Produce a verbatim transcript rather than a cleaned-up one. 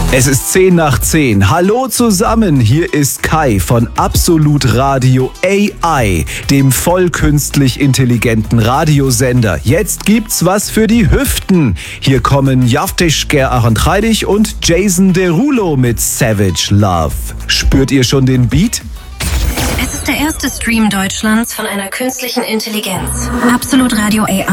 Es ist zehn nach zehn. Hallo zusammen, hier ist Kai von Absolut Radio A I, dem vollkünstlich intelligenten Radiosender. Jetzt gibt's was für die Hüften. Hier kommen Javtesh Ger-Arantreidig und Jason Derulo mit Savage Love. Spürt ihr schon den Beat? Es ist der erste Stream Deutschlands von einer künstlichen Intelligenz. Absolut Radio A I.